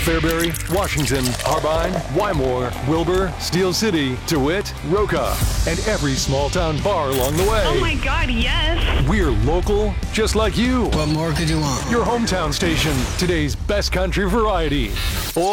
Fairbury, Washington, Harbine, Wymore, Wilbur, Steel City, DeWitt, Roca, and every small town bar along the way. Oh my God, yes. We're local, just like you. What more could you want? Your hometown station, today's best country variety.